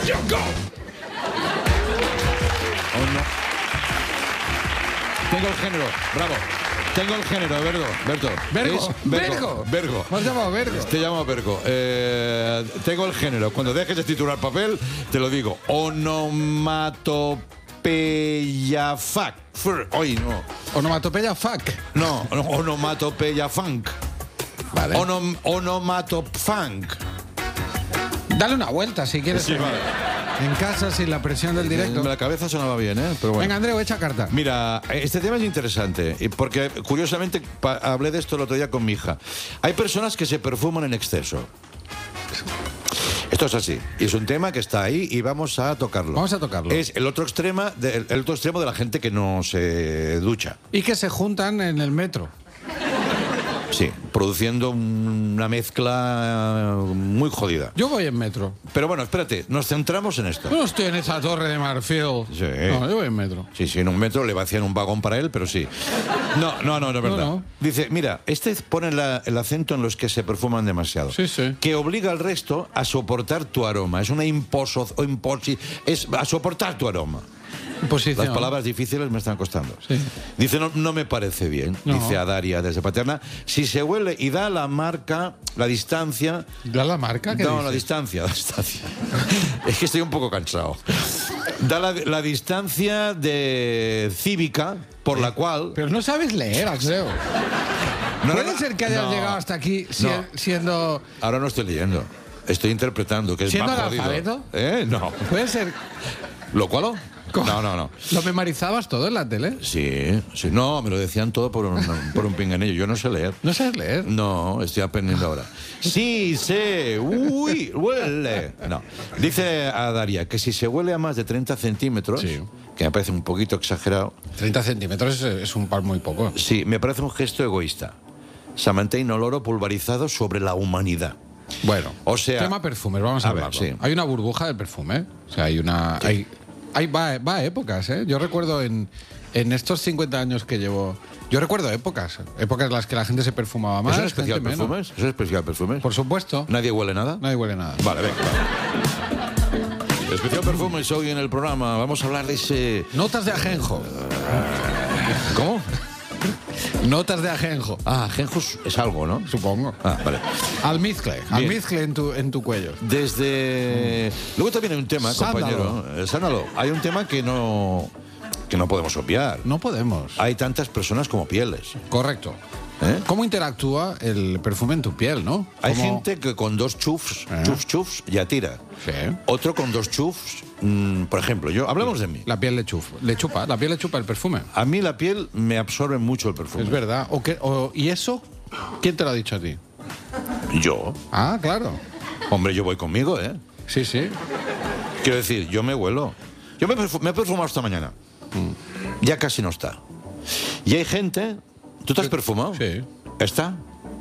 Yo, go. Oh, no. Tengo el género, bravo. Tengo el género, Berto. Vergo. Vergo. ¿Me has llamado Vergo? Te llamo Vergo. Tengo el género. Cuando dejes de titular papel, te lo digo. Onomatopeya fuck. Hoy no. Onomatopeya fuck. No, onomatopeya funk. Vale. Onomatopfunk. Dale una vuelta si quieres. Sí, vale. En casa, sin la presión del directo. La cabeza sonaba bien, ¿eh? Pero bueno. Venga, Andreu, echa carta. Mira, este tema es interesante, porque curiosamente hablé de esto el otro día con mi hija. Hay personas que se perfuman en exceso. Esto es así. Y es un tema que está ahí y vamos a tocarlo. Vamos a tocarlo. Es el otro extremo de la gente que no se ducha. Y que se juntan en el metro. Sí, produciendo una mezcla muy jodida. Yo voy en metro. Pero bueno, espérate, nos centramos en esto. Yo no estoy en esa torre de marfil. Sí. No, yo voy en metro. Sí, en un metro le vacían un vagón para él, pero sí. No, es verdad. No. Dice, mira, pone el acento en los que se perfuman demasiado. Sí, sí. Que obliga al resto a soportar tu aroma. Es una es a soportar tu aroma. Posición. Las palabras difíciles me están costando. Sí. Dice, no me parece bien, No. dice a Daria desde Paterna. Si se huele y da la marca, la distancia... ¿Da la marca? ¿Qué No, dices? la distancia. Es que estoy un poco cansado. Da la distancia de cívica por la cual... Pero no sabes leer, Andreu. ¿Puede ser que hayas llegado hasta aquí siendo... Ahora no estoy leyendo. Estoy interpretando, que es ¿Siendo más jodido. analfabeto? No. ¿Puede ser... ¿Lo cual? No. ¿Lo memorizabas todo en la tele? Sí. No, me lo decían todo por un pinganillo. Yo no sé leer. ¿No sabes leer? No, estoy aprendiendo ahora. Sí, sé. Uy, huele. No. Dice a Daria que si se huele a más de 30 centímetros, Sí. que me parece un poquito exagerado, 30 centímetros es un par muy poco. sí, me parece un gesto egoísta. Samantha Inoloro pulverizado sobre la humanidad. Bueno, O sea... tema perfumes, vamos a a ver, hablarlo. sí. Hay una burbuja del perfume. O sea, va a épocas, ¿eh? Yo recuerdo en estos 50 años que llevo... Yo recuerdo épocas en las que la gente se perfumaba más. ¿Es un especial gente menos. perfumes? ¿Es un especial perfumes? Por supuesto. ¿Nadie huele nada? Nadie huele nada. Vale, venga. Especial perfumes hoy en el programa. Vamos a hablar de ese... Notas de ajenjo. ¿Cómo? Notas de ajenjo. Ajenjos es algo, ¿no? Supongo. Vale. Almizcle en tu cuello. Desde... Luego también hay un tema, Sándalo. compañero. Sándalo. Hay un tema que no podemos obviar. No podemos. Hay tantas personas como pieles. Correcto. ¿Eh? ¿Cómo interactúa el perfume en tu piel, no? Hay ¿Cómo- gente que con 2 chufs, chufs, ya tira. Sí. Otro con 2 chufs, por ejemplo, hablamos de mí. La piel le chupa el perfume. A mí la piel me absorbe mucho el perfume. Es verdad. ¿Y eso? ¿Quién te lo ha dicho a ti? Yo, Ah, claro. hombre, yo voy conmigo, ¿eh? Sí, sí. Quiero decir, yo me huelo. Yo me he perfumado esta mañana. Ya casi no está. Y hay gente... ¿Tú te has perfumado? Sí. ¿Está?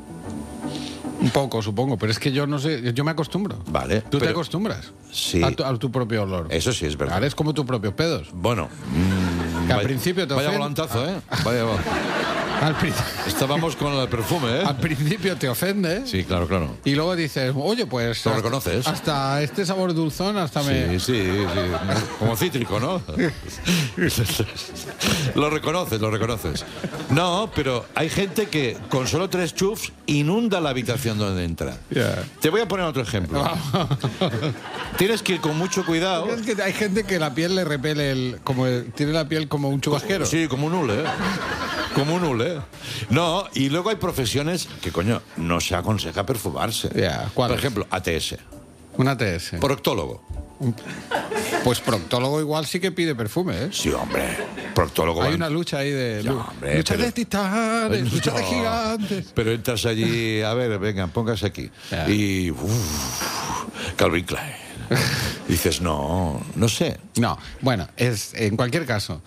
Un poco, supongo, pero es que yo no sé, yo me acostumbro. Vale. ¿Tú te pero- acostumbras? Sí. A tu propio olor. Eso sí es verdad. Ahora es como tus propios pedos. Bueno. Que al principio te Vaya ofende. volantazo, ¿eh? Vaya. Estábamos con el perfume, ¿eh? Al principio te ofende. Sí, claro. Y luego dices, oye, pues... ¿Lo reconoces? Hasta este sabor dulzón, hasta me... Sí. Como cítrico, ¿no? Lo reconoces. No, pero hay gente que con solo 3 chufs inunda la habitación donde entra. Ya. Te voy a poner otro ejemplo. Tienes que ir con mucho cuidado. Es que hay gente que la piel le repele tiene la piel como un chubasquero. Sí, como un hule, ¿eh? Como un hule. No, y luego hay profesiones que, coño, no se aconseja perfumarse. Ya, Por ¿cuáles? ejemplo, ATS. Un ATS. Proctólogo. Pues proctólogo igual sí que pide perfume, ¿eh? Sí, hombre. Proctólogo. Hay una lucha ahí de... Ya, hombre, lucha pero- de titanes, lucha de No, gigantes. Pero entras allí, a ver, venga, póngase aquí. Ya. Y... Calvin Klein. Dices, no sé. No, bueno, en cualquier caso,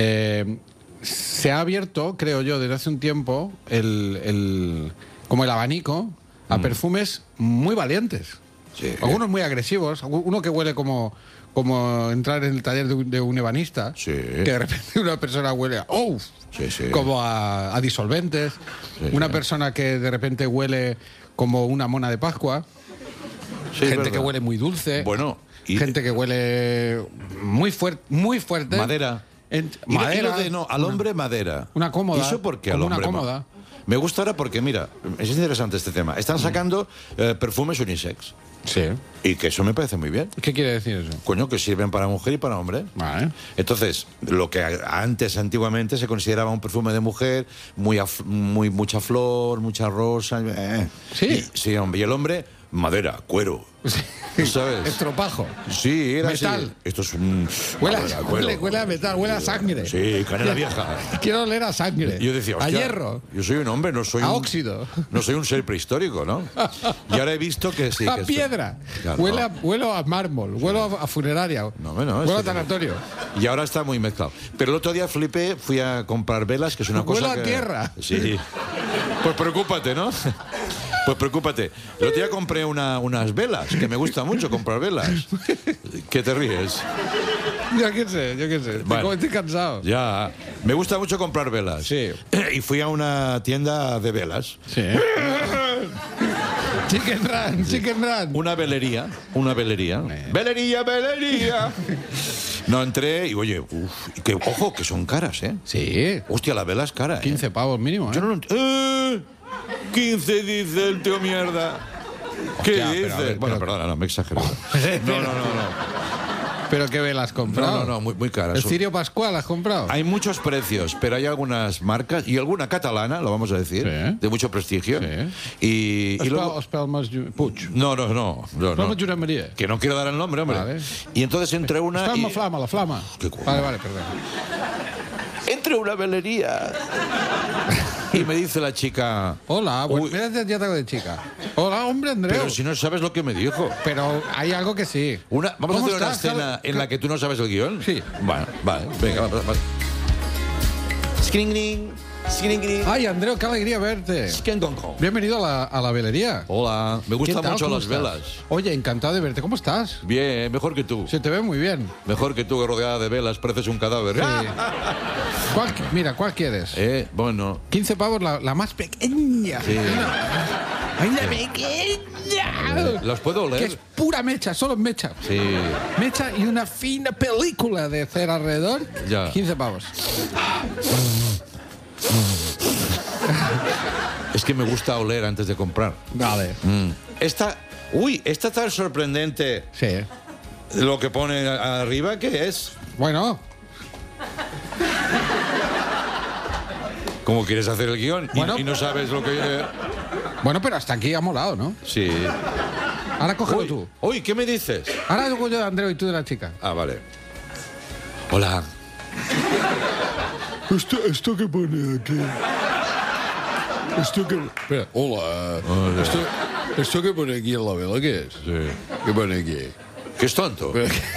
se ha abierto, creo yo, desde hace un tiempo, como el abanico a perfumes muy valientes. Sí. Algunos muy agresivos, uno que huele como entrar en el taller de un ebanista, Sí. que de repente una persona huele a Sí. como a disolventes, Sí, una sí. persona que de repente huele como una mona de Pascua, Sí, es gente que verdad. huele muy dulce. Bueno, gente que huele muy fuerte. Madera. Madera. Al hombre madera. Una cómoda. ¿Y eso por qué al como hombre? una cómoda. Me gusta ahora porque, mira, es interesante este tema. Están sacando perfumes unisex. Sí. Y que eso me parece muy bien. ¿Qué quiere decir eso? Coño, que sirven para mujer y para hombre. Vale. Entonces, lo que antiguamente se consideraba un perfume de mujer, mucha flor, mucha rosa. Sí. Sí, hombre. Y el hombre, madera, cuero. Sí. ¿Sabes? Estropajo. Sí, era metal. así. Esto es un... Huele cuero. a metal, huele a sangre. Sí, canela vieja. Quiero oler a sangre. Yo decía, a hostia, hierro. yo soy un hombre, no soy a un... óxido. No soy un ser prehistórico, ¿no? Y ahora he visto que sí. A que piedra. Claro. Huelo a mármol, huelo a funeraria. Huelo a tanatorio. Y ahora está muy mezclado. Pero el otro día flipé, fui a comprar velas, que es una cosa Huelo a que... tierra. Sí. Pues preocúpate, ¿no? Pues preocúpate. El otro día compré unas velas, que me gusta mucho comprar velas. ¿Qué te ríes? Yo qué sé. Vale. Estoy cansado. Ya. Me gusta mucho comprar velas. Sí. Y fui a una tienda de velas. Sí. Chicken Run. Una velería. Velería. No, entré y, oye, ojo, que son caras, ¿eh? Sí. Hostia, la vela es cara, 15 pavos mínimo, ¿eh? Yo no lo 15 dice el tío mierda. ¿Qué Hostia, dice? pero a ver, Bueno, perdona, no, me he exagerado. No. ¿Pero qué velas has comprado? No, muy caras. ¿El Cirio Pascual has comprado? Hay muchos precios, pero hay algunas marcas y alguna catalana, lo vamos a decir, Sí. de mucho prestigio. Sí. Y luego... Espelmes Puig. No. Espelmes Josep Maria. Que no quiero dar el nombre, hombre. Vale. Y entonces entré una... Espelma Flama, la Flama. Qué coño. Vale, perdón. Entré a una velería y me dice la chica... Hola, Uy. mira, ya te hago de chica. Hola, hombre, Andreu. Pero si no sabes lo que me dijo. Pero hay algo que sí. Vamos a ¿Cómo hacer una estás? escena en la que tú no sabes el guión. Sí. Bueno, vale. Venga, va. Scring. Ay, Andreu, qué alegría verte. Bienvenido a la velería. Hola, me ¿Qué gustan tal? mucho ¿Cómo las estás? velas. Oye, encantado de verte. ¿Cómo estás? Bien, mejor que tú. Se te ve muy bien. Mejor que tú, rodeada de velas, pareces un cadáver. Sí. ¿Cuál quieres? Bueno. 15 pavos, la más pequeña. Sí. ¡Ay, la pequeña! ¿Las puedo oler? Que es pura mecha, solo mecha. Sí. Mecha y una fina película de cera alrededor. Ya. 15 pavos. Es que me gusta oler antes de comprar. Vale. Esta tan sorprendente, Sí. lo que pone arriba, ¿qué es? Bueno, ¿Cómo quieres hacer el guión? Bueno. Y no sabes lo que... pero hasta aquí ha molado, ¿no? Sí. Ahora cógelo tú. Uy, ¿qué me dices? Ahora hago yo de Andreu y tú de la chica. Ah, vale. Hola. ¿Esto que pone aquí? Esto que... Espera, hola. ¿Esto que pone aquí en la vela qué es? Sí. ¿Qué pone aquí? ¿Qué es tonto?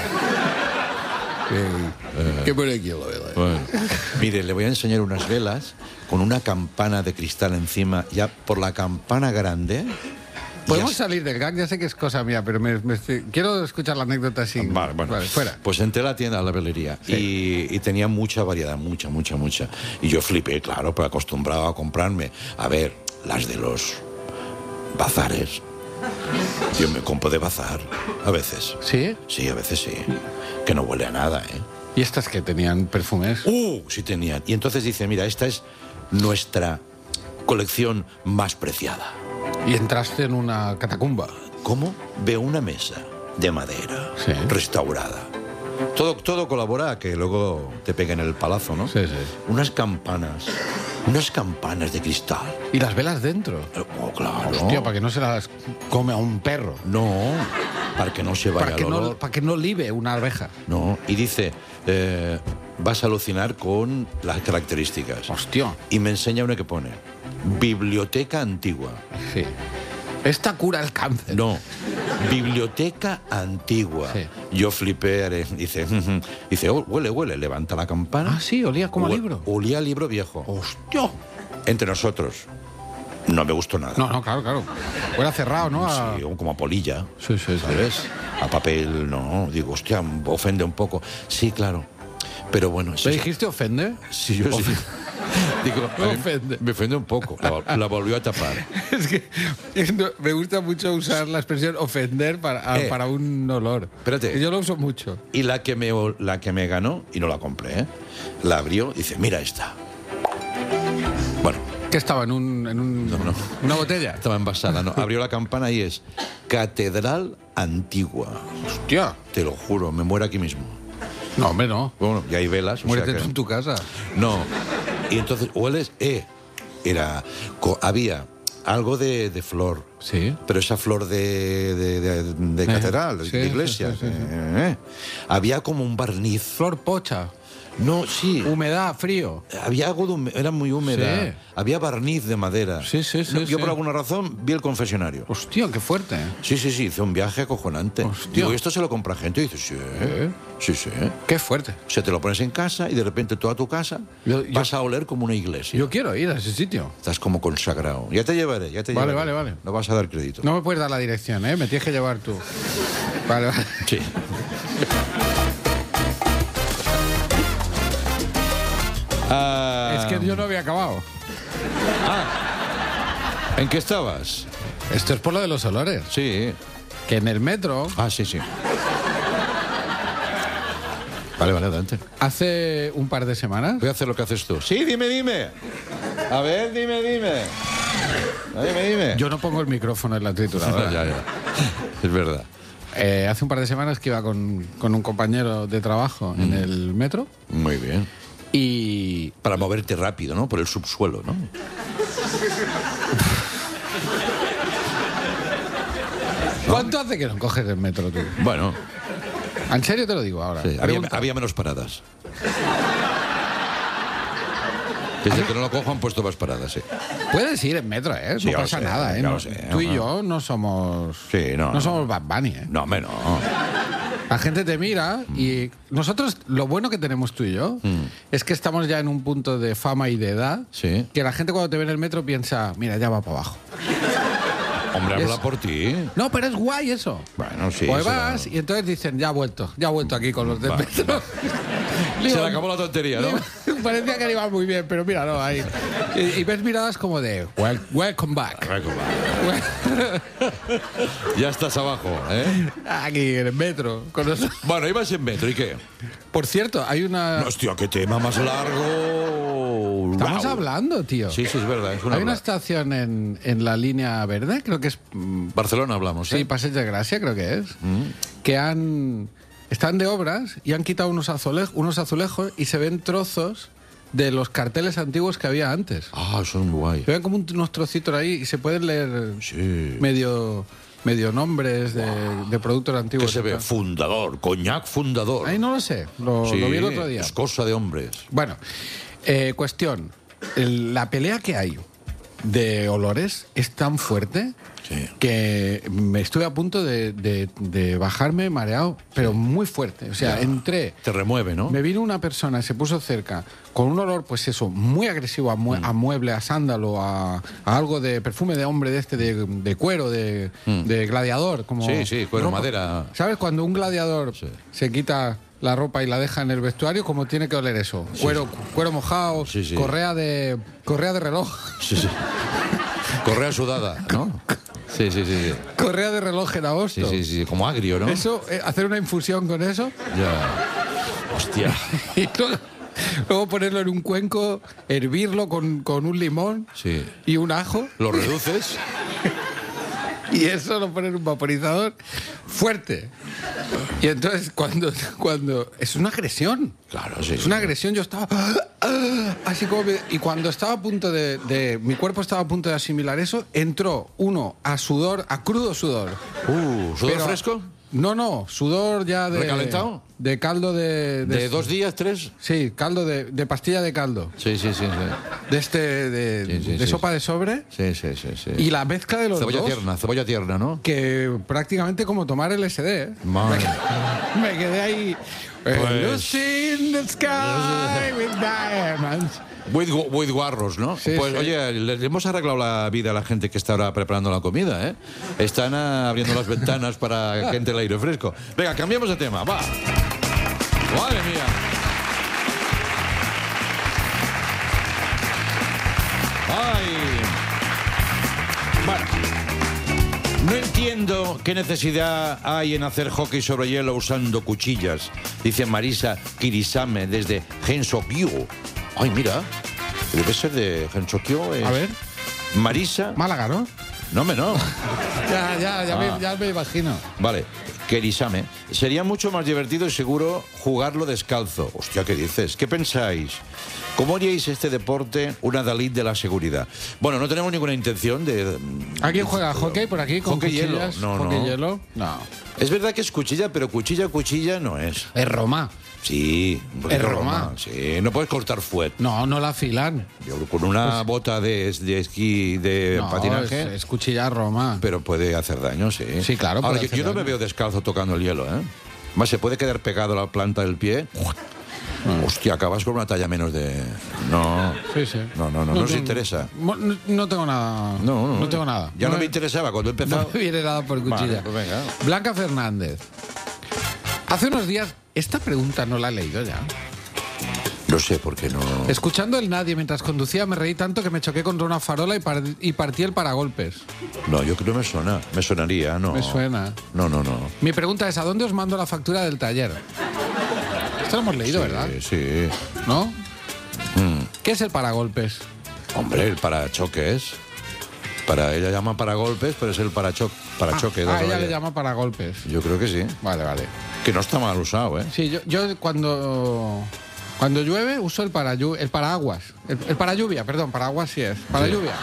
¿Qué pone aquí en la vela? Bueno. Mire, le voy a enseñar unas velas con una campana de cristal encima, ya por la campana grande. Podemos salir del gag, ya sé que es cosa mía, pero quiero escuchar la anécdota así. Vale, fuera. Pues entré a la tienda, a la velería, y tenía mucha variedad, mucha. Y yo flipé, claro, pero acostumbrado a comprarme, a ver, las de los bazares. Yo me compro de bazar, a veces. ¿Sí? Sí, a veces sí. Que no huele a nada, ¿eh? ¿Y estas que tenían perfumes? Sí tenían. Y entonces dice, mira, esta es nuestra colección más preciada. Y entraste en una catacumba. ¿Cómo? Veo una mesa de madera, Sí. restaurada. Todo colabora a que luego te peguen el palazo, ¿no? Sí. Unas campanas de cristal. ¿Y las velas dentro? Oh, claro. Hostia, para que no se las come a un perro. No, para que no se vaya el olor. Para que no libe una abeja. No, y dice, vas a alucinar con las características. Hostia. Y me enseña una que pone, biblioteca antigua. Sí. Esta cura el cáncer. No, biblioteca antigua. Sí. Yo flipé, dice, huele, levanta la campana. Ah, sí, olía como a libro. Olía a libro viejo. Hostia. Entre nosotros, no me gustó nada. No, claro. Huele cerrado, ¿no? Sí, como a polilla. Sí. ¿Sabes? A papel, no. Digo, hostia, ofende un poco. Sí, claro. Pero bueno, ¿Le sí. dijiste ofende? Sí, yo sí. Digo, Me ofende. me ofende un poco. La volvió a tapar. Es que me gusta mucho usar la expresión ofender para un olor. Espérate. Yo lo uso mucho. Y la que me ganó, y no la compré, ¿eh? La abrió y dice, mira esta. Bueno, ¿Qué estaba? ¿En una botella? estaba envasada, ¿no? Abrió la campana y es Catedral Antigua. Hostia. Te lo juro, me muero aquí mismo. No, hombre, no. Bueno, y hay velas. o sea Muérete que- tú en tu casa. No. Y entonces, hueles, había algo de flor. Sí. Pero esa flor de catedral, sí, de iglesia. sí. Había como un barniz. Flor pocha. No, sí. Humedad, frío. Había algo era muy húmeda. Sí. Había barniz de madera. Sí, sí, sí, Yo sí. por alguna razón vi el confesionario. Hostia, qué fuerte. Sí, hice un viaje acojonante. Hostia. Digo, ¿y esto se lo compra gente? Y dices, sí. Qué fuerte. O sea, te lo pones en casa y de repente toda tu casa vas a oler como una iglesia. Yo quiero ir a ese sitio. Estás como consagrado. Ya te llevaré. Vale. No vas a dar crédito. No me puedes dar la dirección, ¿eh? Me tienes que llevar tú. Vale. Sí. Es que yo no había acabado. ¿En qué estabas? Esto es por lo de los olores. Sí. Que en el metro, Sí. Vale, adelante. hace un par de semanas, Voy a hacer lo que haces tú. Sí, dime. A ver, dime. Dime. yo no pongo el micrófono en la trituradora. ya. Es verdad. Hace un par de semanas que iba con un compañero de trabajo en el metro Muy bien. y... Para moverte rápido, ¿no? Por el subsuelo, ¿no? ¿Cuánto hace que no coges el metro tú? Bueno, En serio te lo digo ahora. sí, Pregunta. había menos paradas. Desde que no lo cojo han puesto más paradas, sí. Puedes ir en metro, ¿eh? Sí, No ya lo pasa sé, nada, ¿eh? ya No- lo sé, Tú y ajá. yo no somos... Sí, no. somos Bad Bunny, ¿eh? No, hombre, no. La gente te mira y nosotros, lo bueno que tenemos tú y yo, es que estamos ya en un punto de fama y de edad, Sí. que la gente cuando te ve en el metro piensa, mira, ya va para abajo. Hombre, habla Es- por ti. No, pero es guay eso. Bueno, sí. Pues será- vas y entonces dicen, ya ha vuelto aquí con los del Vale, metro. Se le acabó la tontería, ¿no? Parecía que iba muy bien, pero mira, no, ahí. Y ves miradas como de, welcome back. Ya estás abajo, ¿eh? Aquí en el metro. Con nosotros. Bueno, ibas en metro, ¿y qué? Por cierto, hay una... Hostia, qué tema más largo. Estamos Guau. hablando, tío. Sí, es verdad. Es una Hay una habla- estación en la línea verde, creo que es... Barcelona hablamos, Sí, ¿eh? Passeig de Gracia, creo que es. Que están de obras y han quitado unos azulejos y se ven trozos de los carteles antiguos que había antes. Ah, son guay. Se ven como unos trocitos ahí y se pueden leer Sí. medio nombres de productos ¿Qué antiguos. se ve? Fundador, coñac fundador. Ahí no lo sé, lo Sí, vi el otro día. Es cosa de hombres. Bueno, cuestión. La pelea que hay de olores es tan fuerte Sí. que me estuve a punto de bajarme mareado, pero muy fuerte. O sea, entré, Te remueve, ¿no? me vino una persona, se puso cerca, con un olor, pues eso, muy agresivo a mueble, a sándalo, a algo de perfume de hombre de cuero, de gladiador. Como Sí, cuero, ropa. madera. ¿Sabes? Cuando un gladiador Sí. se quita la ropa y la deja en el vestuario, ¿cómo tiene que oler eso? Cuero mojado, Sí, sí. correa de reloj. Sí. Correa sudada, ¿no? Sí. Correa de reloj en agosto. Sí, como agrio, ¿no? Eso, hacer una infusión con eso Ya. Hostia. y luego ponerlo en un cuenco, hervirlo con un limón Sí. y un ajo Lo reduces. y eso lo pones en un vaporizador fuerte. Y entonces cuando es una agresión. Claro, sí. Es una agresión, yo estaba así como... Y cuando estaba a punto mi cuerpo estaba a punto de asimilar eso, entró uno a crudo sudor. ¿Sudor Pero- fresco? No, sudor ya de... ¿Recalentado? De caldo de... ¿De 2 días, 3? Sí, caldo de pastilla de caldo. Sí. De Sí. sopa de sobre. Sí. Y la mezcla de los Cebolla tierna, ¿no? que prácticamente como tomar LSD, ¿eh? Madre. Me quedé ahí. Pues- Lucy in the sky with diamonds. With guarros, ¿no? Sí, pues sí. oye, le hemos arreglado la vida a la gente que está ahora preparando la comida, ¿eh? Están abriendo las ventanas para que entre el aire fresco. Venga, cambiamos de tema, va. Madre mía. ¡Ay! Bueno, no entiendo qué necesidad hay en hacer hockey sobre hielo usando cuchillas, dice Marisa Kirisame desde Hensokyo. Ay, mira, debe ser de Hensokyo. A ver. Marisa. Málaga, ¿no? No, no. Ya me imagino. Vale, Kirisame. Sería mucho más divertido y seguro jugarlo descalzo. Hostia, ¿qué dices? ¿Qué pensáis? ¿Cómo haríais este deporte una Dalit de la seguridad? Bueno, no tenemos ninguna intención de... ¿Alguien juega hockey por aquí con Hockey hielo. cuchillas? No, ¿Hockey no. hielo? No. Es verdad que es cuchilla, pero cuchilla no es. Es Roma. Sí, un poquito Es Roma. Sí, no puedes cortar fuet. No la afilan. Yo, con una bota de esquí, de No, patinaje, es cuchilla Roma. pero puede hacer daño, sí. Sí, claro, Ahora, puede hacer yo no me daño. veo descalzo tocando el hielo, ¿eh? Más se puede quedar pegado a la planta del pie. Hostia, acabas con una talla menos de... No. Sí, sí. No nos interesa. No tengo nada. No tengo nada. Ya no me interesaba cuando empezaba. No me viene nada por cuchilla. Vale, pues venga. Blanca Fernández. Hace unos días, esta pregunta no la he leído ya. No sé por qué no... Escuchando el nadie mientras conducía me reí tanto que me choqué contra una farola y partí el paragolpes. No, yo creo que me suena. Me sonaría, no. Me suena. No. Mi pregunta es, ¿a dónde os mando la factura del taller? Esto lo hemos leído, ¿verdad? Sí. ¿No? ¿Qué es el paragolpes? Hombre, el parachoques. Ella llama paragolpes, pero es el parachoque. Ella le llama paragolpes. Yo creo que sí. Vale. Que no está mal usado, ¿eh? Sí, yo cuando llueve uso el paraguas. El paralluvia, perdón, paraguas sí es. Paralluvia.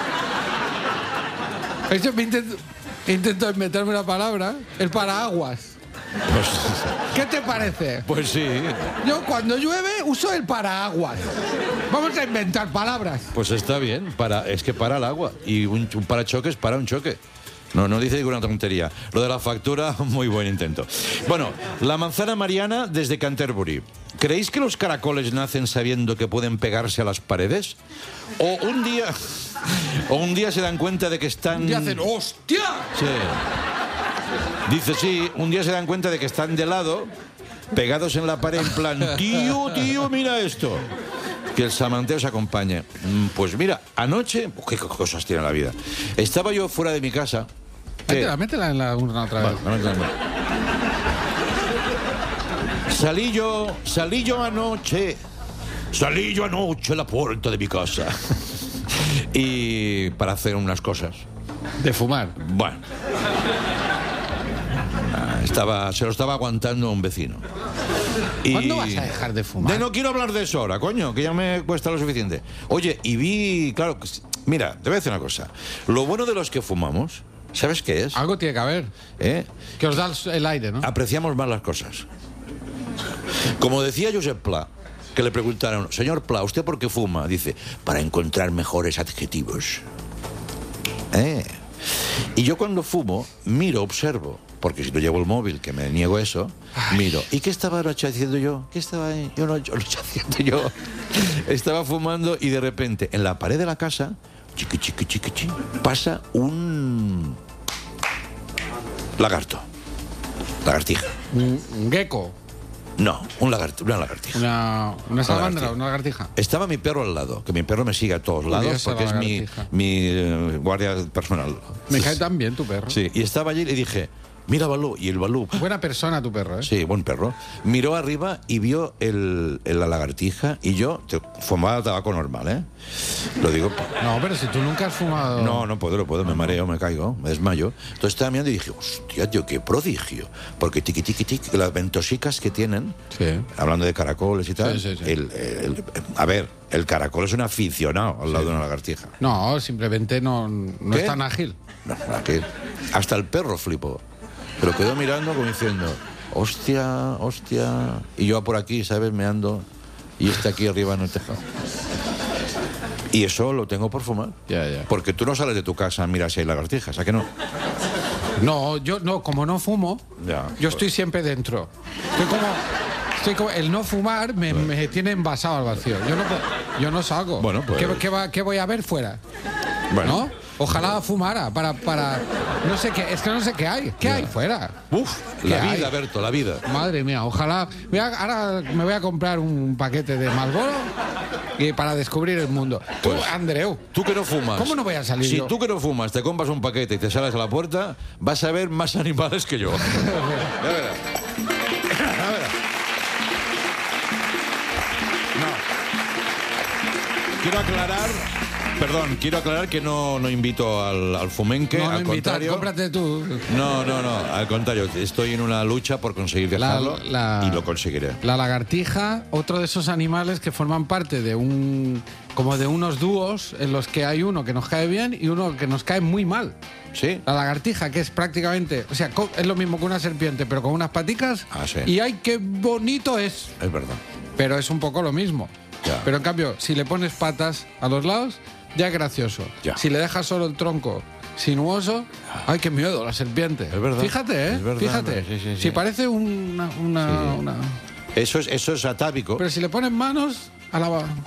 Yo intento inventarme una palabra. El paraguas. ¿Qué te parece? Pues sí. Yo cuando llueve uso el paraguas. Vamos a inventar palabras. Pues está bien. Es que para el agua. Y un parachoques para un choque. No dice ninguna tontería. Lo de la factura, muy buen intento. Bueno, la manzana Mariana desde Canterbury. ¿Creéis que los caracoles nacen sabiendo que pueden pegarse a las paredes? O un día se dan cuenta de que están... Y hacen ¡hostia! Sí. Dice, sí, un día se dan cuenta de que están de lado, pegados en la pared, en plan, tío, mira esto. Que el samanteo se acompañe. Pues mira, anoche, qué cosas tiene la vida. Estaba yo fuera de mi casa. Métela en la urna otra vez. Salí yo anoche a la puerta de mi casa. Y para hacer unas cosas. De fumar. Bueno. Se lo estaba aguantando un vecino. ¿Cuándo vas a dejar de fumar? No quiero hablar de eso ahora, coño, que ya me cuesta lo suficiente. Oye, y vi, claro, mira, te voy a decir una cosa. Lo bueno de los que fumamos, ¿sabes qué es? Algo tiene que haber. Que os da el aire, ¿no? Apreciamos más las cosas. Como decía Josep Pla, que le preguntaron, señor Pla, ¿usted por qué fuma? Dice, para encontrar mejores adjetivos. Y yo cuando fumo, miro, observo, porque si no llevo el móvil, que me niego eso, miro. ¿Y qué estaba anoche haciendo yo? ¿Qué estaba ahí? Yo haciendo yo. Estaba fumando y de repente, en la pared de la casa, chiqui, pasa un lagartija. Un gecko. No, una lagartija. Una salamandra, una lagartija. Estaba mi perro al lado, que mi perro me sigue a todos lados porque es mi guardia personal. Me cae tan bien tu perro. Sí, y estaba allí y le dije, mira Balú, y el Balú... Buena persona tu perro, ¿eh? Sí, buen perro. Miró arriba y vio la lagartija y yo fumaba tabaco normal, ¿eh? Lo digo... No, pero si tú nunca has fumado... No puedo, me mareo, me caigo, me desmayo. Entonces estaba mirando y dije, hostia, tío, qué prodigio. Porque tiqui, las ventosicas que tienen, sí. Hablando de caracoles y tal, Sí. a ver, el caracol es un aficionado al lado de una lagartija. No, simplemente no es tan ágil. No, ágil. Hasta el perro flipó. Pero quedó mirando como diciendo, hostia. Y yo por aquí, ¿sabes? Meando. Y este aquí arriba en el tejado. Y eso lo tengo por fumar. Ya. Porque tú no sales de tu casa, miras si hay lagartijas, ¿a qué no? No, yo no, como no fumo, yo estoy siempre dentro. Estoy como el no fumar me tiene envasado al vacío. Yo no salgo. Bueno, pues... ¿Qué voy a ver fuera? Bueno, ¿no? Ojalá fumara para... No sé qué, es que no sé qué hay. ¿Qué hay fuera? Uf, ¿Qué la hay? vida, Berto, la vida. Madre mía, ojalá... ahora me voy a comprar un paquete de Marlboro y para descubrir el mundo. Tú, Pues, Andreu, Tú que no fumas. ¿cómo no voy a salir Si yo? tú que no fumas te compras un paquete y te sales a la puerta, vas a ver más animales que yo. Ya verás. Ya verás. Quiero aclarar que no invito al fumenque, no al invitas, contrario. cómprate tú. No, al contrario, estoy en una lucha por conseguir dejarlo y lo conseguiré. La lagartija, otro de esos animales que forman parte de como de unos dúos en los que hay uno que nos cae bien y uno que nos cae muy mal. ¿Sí? La lagartija, que es prácticamente, o sea, es lo mismo que una serpiente, pero con unas paticas. Ah, sí. Y ¡ay, qué bonito es! Es verdad. Pero es un poco lo mismo. Ya. Pero en cambio, si le pones patas a los lados, ya es gracioso. Ya. Si le dejas solo el tronco sinuoso, ¡ay, qué miedo, la serpiente! Es verdad. Fíjate, ¿eh? Es verdad, Fíjate. hombre, sí. Si parece una... Eso es atávico. Pero si le pones manos a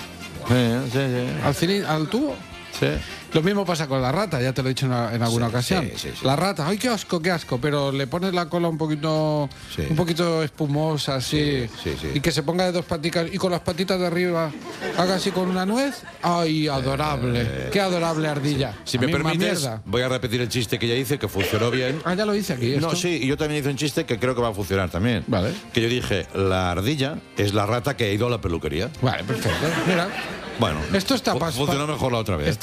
al tubo. Sí. Lo mismo pasa con la rata, ya te lo he dicho en alguna ocasión. sí. La rata, ¡ay, qué asco! Pero le pones la cola un poquito espumosa, así, Sí. y que se ponga de dos paticas y con las patitas de arriba haga así con una nuez. ¡Ay, adorable! ¡Qué adorable ardilla! Si La me misma permites, mierda. voy a repetir el chiste que ya hice, que funcionó bien. Ah, ya lo hice aquí. No, esto. sí, y yo también hice un chiste que creo que va a funcionar también. Vale. Que yo dije, la ardilla es la rata que ha ido a la peluquería. Vale, perfecto. Mira, Bueno, esto está funcionó mejor la otra vez.